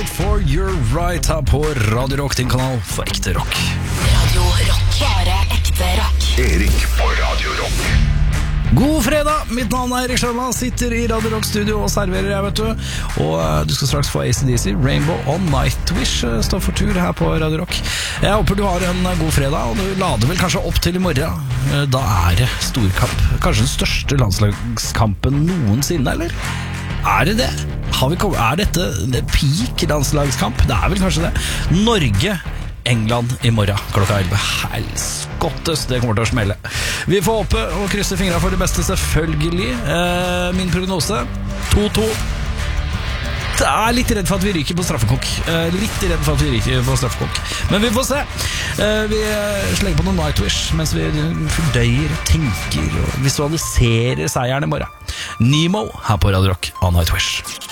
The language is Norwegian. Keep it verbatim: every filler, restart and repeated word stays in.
Fight for your right her på Radio Rock, din kanal for ekte rock. Radio Rock, bare ekte rock. Erik på Radio Rock. God fredag, mitt navn er Erik Sjøma, sitter i Radio Rock studio og serverer jeg, vet du. Og uh, du skal straks få A C D C, Rainbow on Nightwish uh, står for tur her på Radio Rock. Jeg håper du har en uh, god fredag, og du lader vel kanskje opp til i morgen. Uh, da er det storkamp, kanskje den største landslagskampen noensinne, eller? Er det det? Har vi kommet, er dette det peak landslagskamp? Det er vel kanskje det. Norge, England i morgen klokka elleve. Helskottes, det kommer til å smelle. Vi får håpe og krysse fingra for det beste, selvfølgelig. eh, Min prognose to to. Jeg er litt redd for at vi ryker på straffekonk. eh, Litt redd for at vi ryker på straffekonk, men vi får se. eh, Vi slenger på noen Nightwish mens vi fordøyer, tenker og visualiserer seieren i morgen. Nemo her på Radio Rock av Nightwish.